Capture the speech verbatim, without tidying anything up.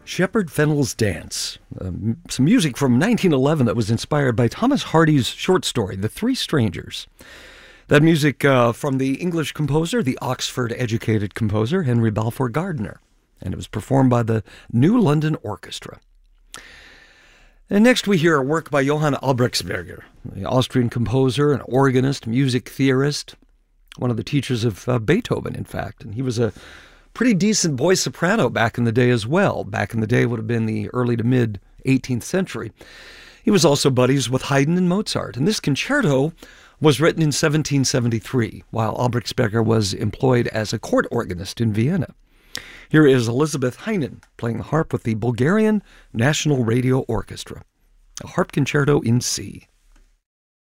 Shepard Fennell's Dance, uh, some music from nineteen eleven that was inspired by Thomas Hardy's short story, The Three Strangers. That music uh, from the English composer, the Oxford-educated composer, Henry Balfour Gardiner, and it was performed by the New London Orchestra. And next we hear a work by Johann Albrechtsberger, the Austrian composer, an organist, music theorist, one of the teachers of uh, Beethoven, in fact, and he was a pretty decent boy soprano back in the day as well. Back in the day would have been the early to mid eighteenth century. He was also buddies with Haydn and Mozart, and this concerto was written in seventeen seventy-three, while Albrechtsberger was employed as a court organist in Vienna. Here is Elizabeth Heinen playing the harp with the Bulgarian National Radio Orchestra, a harp concerto in C.